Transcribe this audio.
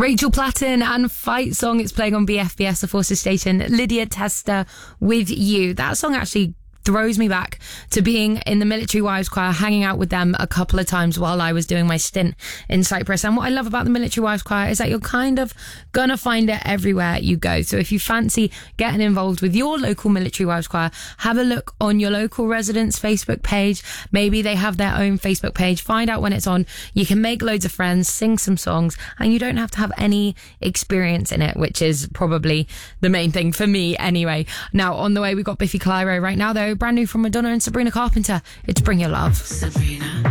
Rachel Platten and Fight Song. It's playing on BFBS, the Forces station. Lydia Tester with You. That song actually throws me back to being in the Military Wives Choir, hanging out with them a couple of times while I was doing my stint in Cyprus. And what I love about the Military Wives Choir is that you're kind of gonna find it everywhere you go. So if you fancy getting involved with your local Military Wives Choir, have a look on your local residents' Facebook page. Maybe they have their own Facebook page. Find out when it's on. You can make loads of friends, sing some songs, and you don't have to have any experience in it, which is probably the main thing for me anyway. Now, on the way, we've got Biffy Clyro right now, though. Brand new from Madonna and Sabrina Carpenter. It's Bring Your Love. Sabrina.